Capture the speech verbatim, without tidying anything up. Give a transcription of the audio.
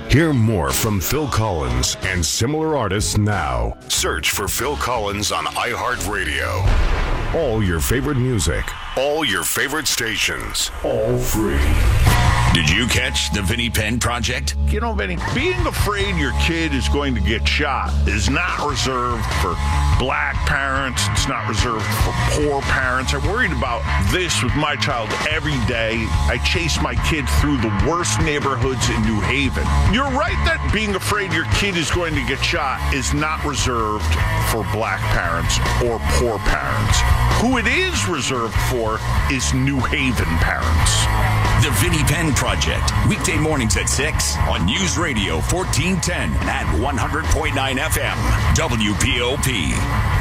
Hear more from Phil Collins and similar artists now. Search for Phil Collins on iHeartRadio. All your favorite music, all your favorite stations, all free. Did you catch the Vinnie Penn Project? You know, Vinny, being afraid your kid is going to get shot is not reserved for black parents. It's not reserved for poor parents. I'm worried about this with my child every day. I chase my kid through the worst neighborhoods in New Haven. You're right that being afraid your kid is going to get shot is not reserved for black parents or poor parents. Who it is reserved for is New Haven parents. The Vinnie Penn Project, weekday mornings at six on News Radio fourteen ten and one hundred point nine F M, W P O P.